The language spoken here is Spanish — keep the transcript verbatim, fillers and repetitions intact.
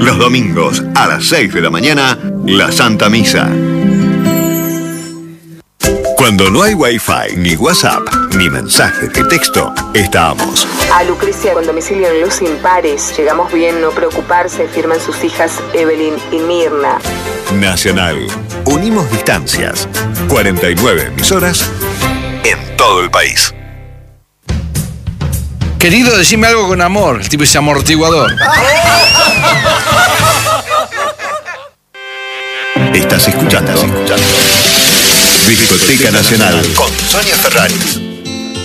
Los domingos a las seis de la mañana, la Santa Misa. Cuando no hay Wi-Fi, ni WhatsApp, ni mensajes de texto, estamos. A Lucrecia con domicilio en Luz Impares. Llegamos bien, no preocuparse, firman sus hijas Evelyn y Mirna. Nacional. Unimos distancias. cuarenta y nueve emisoras en todo el país. Querido, decime algo con amor. El tipo es amortiguador. Estás escuchando. Estás escuchando. Discoteca Nacional con Sonia Ferraris.